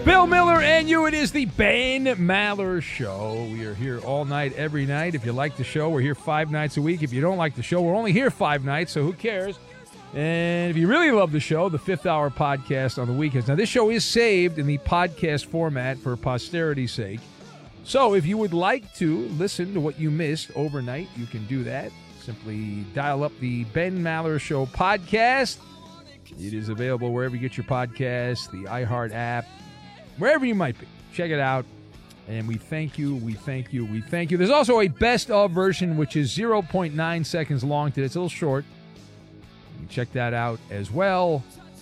Bill Miller and you. It is the Ben Maller Show. We are here all night, every night. If you like the show, we're here 5 nights a week. If you don't like the show, we're only here 5 nights, so who cares? And if you really love the show, the 5th Hour podcast on the weekends. Now, this show is saved in the podcast format for posterity's sake. So if you would like to listen to what you missed overnight, you can do that. Simply dial up the Ben Maller Show podcast. It is available wherever you get your podcasts, the iHeart app, wherever you might be. Check it out. And we thank you, we thank you, we thank you. There's also a best of version, which is 0.9 seconds long today. It's a little short. You can check that out as well.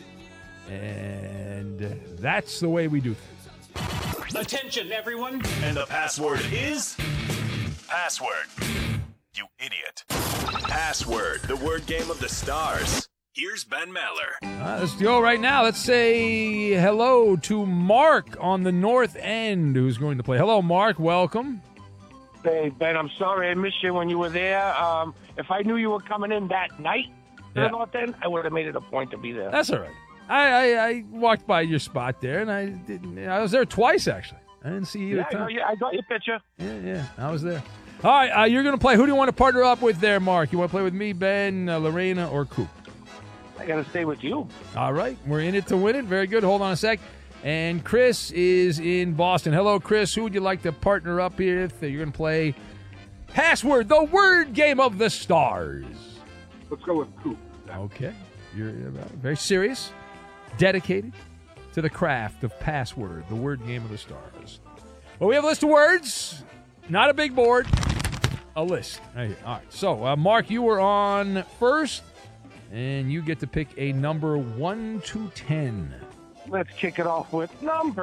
And that's the way we do things. Attention, everyone. And the password is... Password. You idiot. Password, the word game of the stars. Here's Ben Maller. Let's go right now. Let's say hello to Mark on the north end, who's going to play. Hello, Mark. Welcome. Hey, Ben, I'm sorry I missed you when you were there. If I knew you were coming in that night to the north end, I would have made it a point to be there. That's all right. I walked by your spot there, and I was there twice, actually. I didn't see you. I got your picture. Yeah, I was there. All right, you're going to play. Who do you want to partner up with there, Mark? You want to play with me, Ben, Lorena, or Coop? I got to stay with you. All right. We're in it to win it. Very good. Hold on a sec. And Chris is in Boston. Hello, Chris. Who would you like to partner up with? You're going to play Password, the word game of the stars. Let's go with Coop. Okay. You're very serious, dedicated to the craft of Password, the word game of the stars. Well, we have a list of words. Not a big board. A list. Right here. All right. So, Mark, you were on first. And you get to pick a number 1 to 10. Let's kick it off with number